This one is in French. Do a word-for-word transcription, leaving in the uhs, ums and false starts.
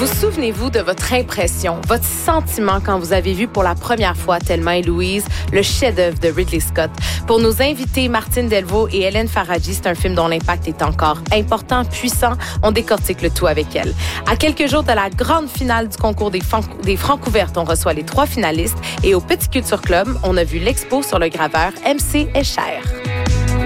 Vous souvenez-vous de votre impression, votre sentiment quand vous avez vu pour la première fois Thelma et Louise, le chef-d'œuvre de Ridley Scott? Pour nos invités, Martine Delvaux et Hélène Faradji, c'est un film dont l'impact est encore important, puissant. On décortique le tout avec elle. À quelques jours de la grande finale du concours des, Fran- des Francouvertes, on reçoit les trois finalistes. Et au Petit Culture Club, on a vu l'expo sur le graveur M C Escher.